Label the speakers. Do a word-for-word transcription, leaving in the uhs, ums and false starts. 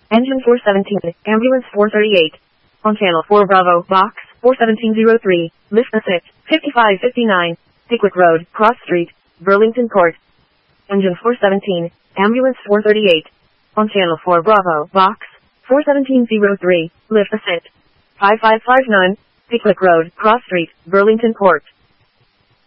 Speaker 1: Engine four seventeen, Ambulance four thirty-eight. On Channel four Bravo, Box four seventeen oh three, Lift six, fifty-five fifty-nine, Pickwick Road, Cross Street, Burlington Court. Engine four seventeen, Ambulance four thirty-eight. On Channel four Bravo, Box four seventeen oh three, Lift six, five five five nine, Pickwick Road, Cross Street, Burlington Court.